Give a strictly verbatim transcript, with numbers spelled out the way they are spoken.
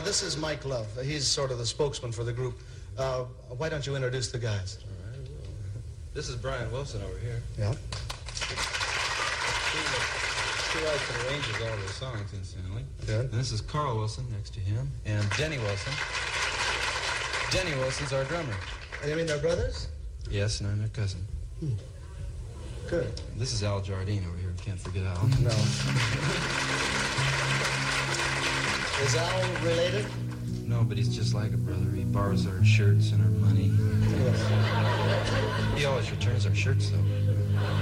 this is Mike Love. He's sort of the spokesman for the group. Uh, why don't you introduce the guys? All right, well, this is Brian Wilson over here. Yeah. He, he writes and arranges all the songs, incidentally. Good. And this is Carl Wilson next to him, and Denny Wilson. Denny Wilson's our drummer. You mean they're brothers? Yes, and I'm their cousin. Hmm. Good. This is Al Jardine over here. Can't forget Al. No. Is Al related? No, but he's just like a brother. He borrows our shirts and our money. Yes. He always returns our shirts, though.